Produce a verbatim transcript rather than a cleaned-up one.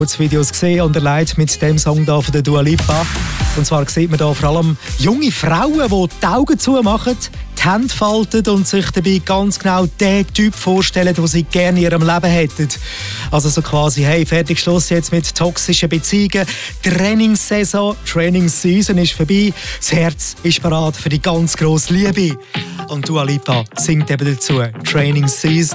Videos gesehen und erlebt mit dem Song da von der Dua Lipa. Und zwar sieht man da vor allem junge Frauen, die die Augen zumachen, die Hände falten und sich dabei ganz genau den Typ vorstellen, den sie gerne in ihrem Leben hätten. Also so quasi, hey, fertig, Schluss jetzt mit toxischen Beziehungen. Trainingssaison, Trainingsseason ist vorbei. Das Herz ist bereit für die ganz grosse Liebe. Und Dua Lipa singt eben dazu. Trainingsseason.